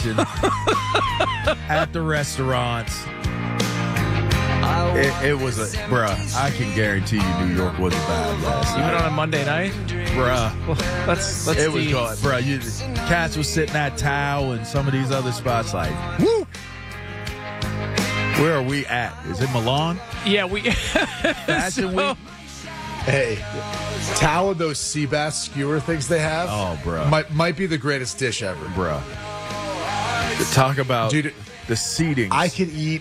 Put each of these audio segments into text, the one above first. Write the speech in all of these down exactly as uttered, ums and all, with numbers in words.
action at the restaurants. It, it was a, bruh, I can guarantee you New York wasn't bad last Even night. on a Monday night? Bruh. Well, that's, that's It was the, going, bruh. You, cats was sitting at Tao and some of these other spots like, woo! Where are we at? Is it Milan? Yeah, we... Fashion so, Week? Hey, Tao and those sea bass skewer things they have Oh, bruh. might might be the greatest dish ever. Bruh. To talk about Dude, the seating. I could eat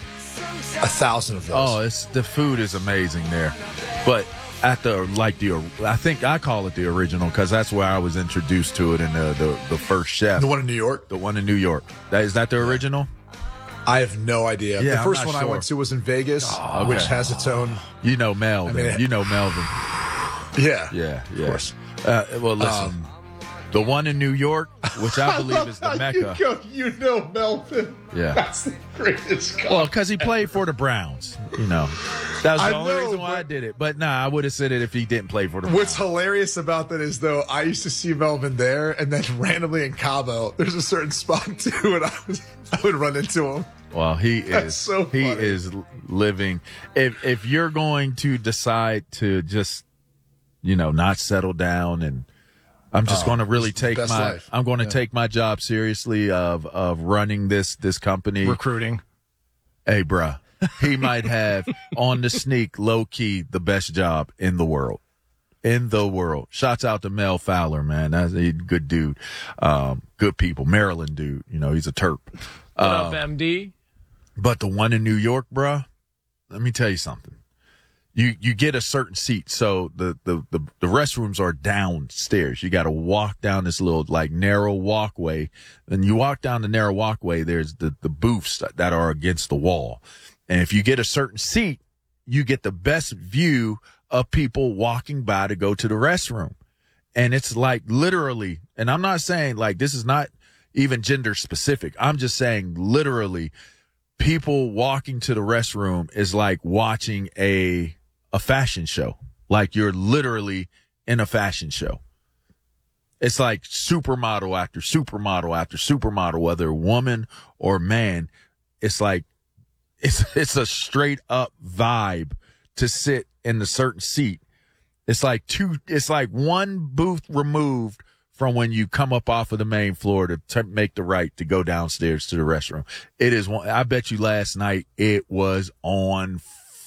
a thousand of those. Oh, it's the food is amazing there, but at the like the I think I call it the original because that's where I was introduced to it in the the, the first chef, The one in New York? the one in New York. That is that the original? I have no idea. Yeah, the I'm first not one I sure. went to was in Vegas, Oh, which okay. has its own. You know Melvin. I mean, you know Melvin. Yeah. Yeah, yeah. Of course. Uh, well, listen, Um, the one in New York, which I believe is the Mecca. You, go, you know Melvin. Yeah. That's the greatest guy. Well, because he played for the Browns, you know. That was the I only know, reason why but- I did it. But nah, I would have said it if he didn't play for the Browns. What's hilarious about that is, though, I used to see Melvin there, and then randomly in Cabo, there's a certain spot, too, and I, was, I would run into him. Well, he That's is so he funny. is living. If if you're going to decide to just, you know, not settle down, and I'm just Oh, going to really it's the take best my life. I'm going to Yeah. take my job seriously of of running this this company. recruiting. Hey, bruh, he might have on the sneak, low key, the best job in the world. In the world. Shouts out to Mel Fowler, man. That's a good dude. Um, good people. Maryland dude. You know, he's a Terp. What Um, up, M D? But the one in New York, bruh, let me tell you something. You you get a certain seat. So the, the, the, the restrooms are downstairs. You got to walk down this little like narrow walkway. And you walk down the narrow walkway, there's the, the booths that are against the wall. And if you get a certain seat, you get the best view of people walking by to go to the restroom. And it's like literally, and I'm not saying like this is not even gender specific. I'm just saying literally people walking to the restroom is like watching a a fashion show. Like you're literally in a fashion show. It's like supermodel after supermodel after supermodel, whether woman or man. It's like it's it's a straight up vibe to sit in a certain seat. It's like two. It's like one booth removed from when you come up off of the main floor to t- make the right to go downstairs to the restroom. It is one. I bet you last night it was on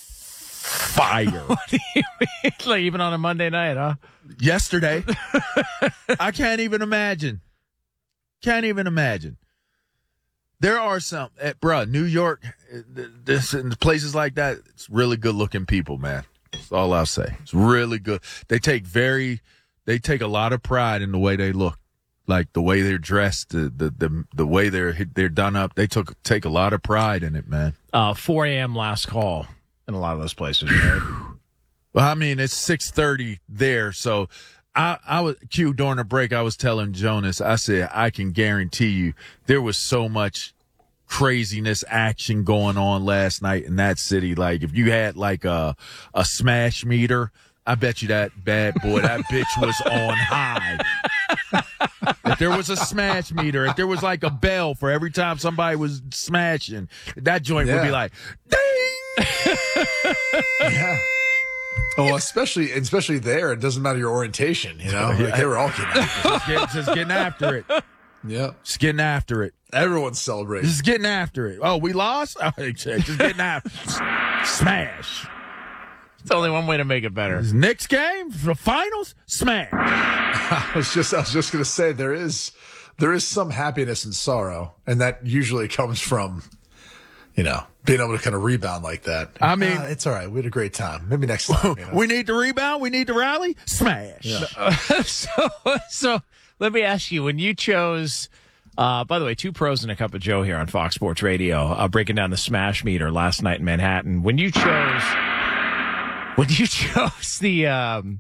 fire. What do you mean? Like even on a Monday night, huh? Yesterday, I can't even imagine. Can't even imagine. There are some, eh, bruh, New York, eh, this and places like that. It's really good looking people, man. That's all I'll say. It's really good. They take very, they take a lot of pride in the way they look, like the way they're dressed, the the the, the way they're they're done up. They took take a lot of pride in it, man. Uh, four a.m. last call in a lot of those places, right? Well, I mean, it's six thirty there, so I, I was Q during the break. I was telling Jonas, I said, I can guarantee you there was so much craziness, action going on last night in that city. Like if you had like a a smash meter, I bet you that bad boy, that bitch was on high. If there was a smash meter, if there was like a bell for every time somebody was smashing, that joint would be Yeah. like, ding. Yeah. Oh, especially especially there, it doesn't matter your orientation, you know? Yeah. Like, they were all getting after Just, get, just getting after it. it. Yeah. Just getting after it. Everyone's celebrating. Just getting after it. Oh, we lost? Oh, just getting after Smash. It's only one way to make it better. This Knicks game, the finals, smash. I was just I was just gonna say there is there is some happiness and sorrow, and that usually comes from, you know, being able to kind of rebound like that. I mean- Ah, it's all right. We had a great time. Maybe next time. You know? We need to rebound. We need to rally. Smash. so, so let me ask you: when you chose, uh, by the way, two pros and a cup of Joe here on Fox Sports Radio, uh, breaking down the smash meter last night in Manhattan. When you chose, when you chose the um,